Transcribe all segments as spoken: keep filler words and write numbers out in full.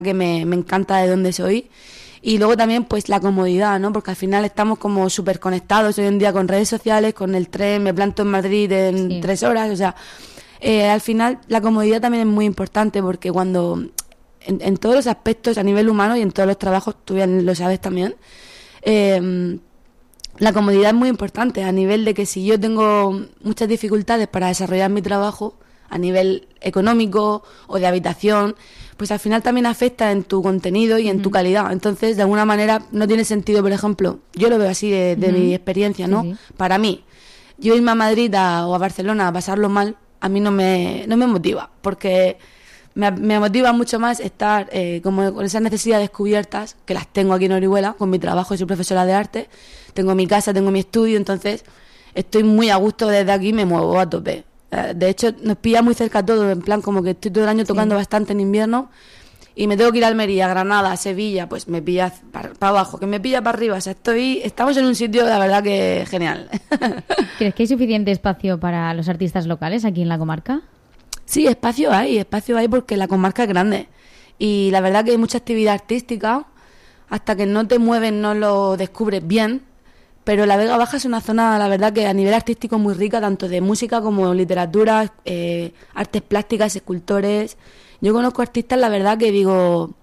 que me, me encanta de donde soy. Y luego también pues la comodidad, ¿no? Porque al final estamos como súper conectados hoy en día con redes sociales, con el tren, me planto en Madrid en sí. tres horas, o sea, eh, al final la comodidad también es muy importante porque cuando, en, en todos los aspectos a nivel humano y en todos los trabajos, tú bien lo sabes también, eh, la comodidad es muy importante a nivel de que si yo tengo muchas dificultades para desarrollar mi trabajo a nivel económico o de habitación, pues al final también afecta en tu contenido y en uh-huh. tu calidad. Entonces, de alguna manera, no tiene sentido, por ejemplo, yo lo veo así de, de uh-huh. mi experiencia, ¿no? Sí, sí. Para mí, yo irme a Madrid a, o a Barcelona a pasarlo mal, a mí no me, no me motiva, porque me, me motiva mucho más estar eh, como con esas necesidades cubiertas, que las tengo aquí en Orihuela, con mi trabajo, soy profesora de arte, tengo mi casa, tengo mi estudio, entonces estoy muy a gusto desde aquí, me muevo a tope. De hecho, nos pilla muy cerca todo, en plan como que estoy todo el año tocando sí. bastante en invierno y me tengo que ir a Almería, Granada, Sevilla, pues me pilla para, para abajo, que me pilla para arriba. O sea, estoy, estamos en un sitio, la verdad, que genial. ¿Crees que hay suficiente espacio para los artistas locales aquí en la comarca? Sí, espacio hay, espacio hay porque la comarca es grande y la verdad que hay mucha actividad artística, hasta que no te mueves no lo descubres bien. Pero la Vega Baja es una zona, la verdad, que a nivel artístico muy rica, tanto de música como literatura, eh, artes plásticas, escultores. Yo conozco artistas, la verdad, que digo,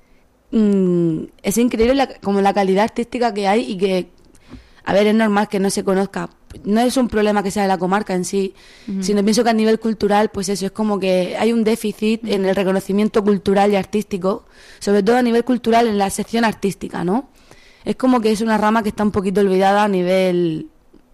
mmm, es increíble la, como la calidad artística que hay y que, a ver, es normal que no se conozca. No es un problema que sea de la comarca en sí, uh-huh. sino pienso que a nivel cultural, pues eso, es como que hay un déficit uh-huh. en el reconocimiento cultural y artístico, sobre todo a nivel cultural en la sección artística, ¿no? Es como que es una rama que está un poquito olvidada a nivel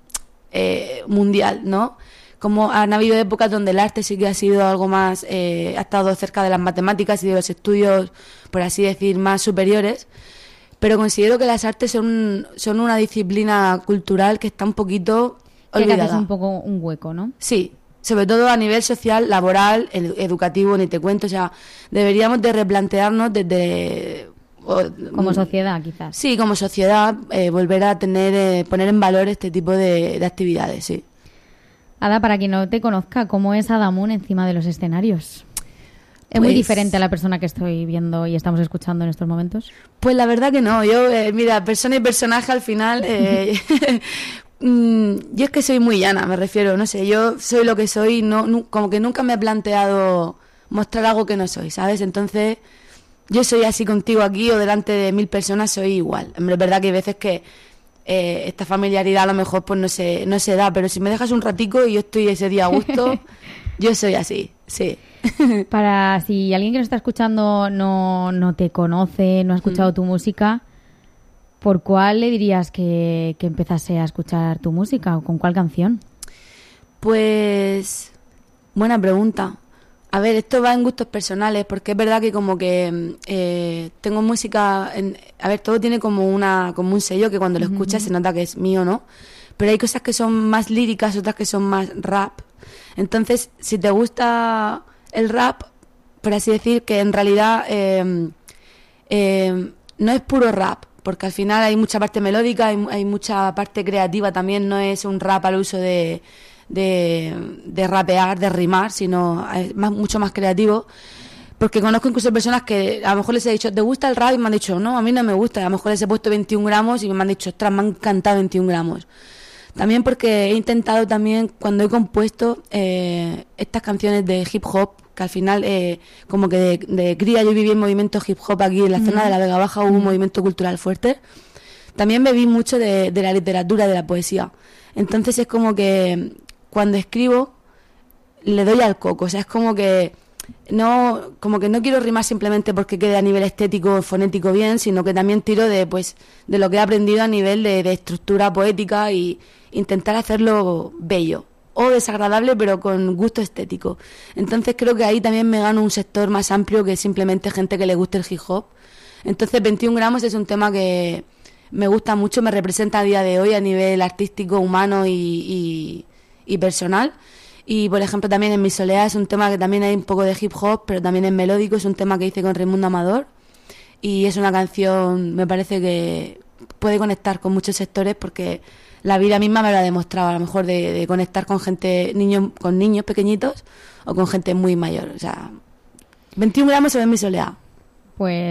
eh, mundial, ¿no? Como han habido épocas donde el arte sí que ha sido algo más, eh, ha estado cerca de las matemáticas y de los estudios, por así decir, más superiores, pero considero que las artes son, son una disciplina cultural que está un poquito olvidada. Que es un poco un hueco, ¿no? Sí, sobre todo a nivel social, laboral, ed- educativo, ni te cuento, o sea, deberíamos de replantearnos desde... O, como sociedad, quizás. Sí, como sociedad, eh, volver a tener, eh, poner en valor este tipo de, de actividades, sí. Ada, para quien no te conozca, ¿cómo es Ada Moon encima de los escenarios? ¿Es pues, muy diferente a la persona que estoy viendo y estamos escuchando en estos momentos? Pues la verdad que no. Yo, eh, mira, persona y personaje al final... Eh, mm, yo es que soy muy llana, me refiero, no sé, yo soy lo que soy, no, no como que nunca me he planteado mostrar algo que no soy, ¿sabes? Entonces... Yo soy así contigo aquí o delante de mil personas, soy igual. Es verdad que hay veces que eh, esta familiaridad a lo mejor pues no se, no se da, pero si me dejas un ratico y yo estoy ese día a gusto, yo soy así, sí. Para si alguien que nos está escuchando no, no te conoce, no ha escuchado mm. tu música, ¿por cuál le dirías que, que empezase a escuchar tu música o con cuál canción? Pues, buena pregunta. A ver, esto va en gustos personales, porque es verdad que como que eh, tengo música... En, a ver, todo tiene como una como un sello que cuando lo escuchas uh-huh. se nota que es mío, ¿no? Pero hay cosas que son más líricas, otras que son más rap. Entonces, si te gusta el rap, por así decir, que en realidad eh, eh, no es puro rap, porque al final hay mucha parte melódica, hay, hay mucha parte creativa también, no es un rap al uso de... De, de rapear, de rimar, sino es más, mucho más creativo, porque conozco incluso personas que a lo mejor les he dicho, ¿te gusta el rap? Y me han dicho, no, a mí no me gusta, a lo mejor les he puesto veintiún gramos y me han dicho, ostras, me han encantado veintiún gramos. También porque he intentado también, cuando he compuesto eh, estas canciones de hip hop, que al final eh, como que de, de cría yo viví el movimiento hip hop aquí en la mm. zona de la Vega Baja, hubo mm. un movimiento cultural fuerte, también bebí mucho de, de la literatura, de la poesía. Entonces es como que cuando escribo le doy al coco, o sea, es como que no como que no quiero rimar simplemente porque quede a nivel estético, fonético bien, sino que también tiro de pues de lo que he aprendido a nivel de, de estructura poética y intentar hacerlo bello o desagradable pero con gusto estético. Entonces creo que ahí también me gano un sector más amplio que simplemente gente que le guste el hip hop. Entonces veintiún gramos es un tema que me gusta mucho, me representa a día de hoy a nivel artístico, humano y, y y personal. Y por ejemplo también en Mi Soleá es un tema que también hay un poco de hip hop, pero también es melódico, es un tema que hice con Raimundo Amador y es una canción, me parece que puede conectar con muchos sectores porque la vida misma me lo ha demostrado, a lo mejor de, de conectar con gente, niños, con niños pequeñitos o con gente muy mayor. O sea, veintiún gramos se ve en Mi Soleá. Pues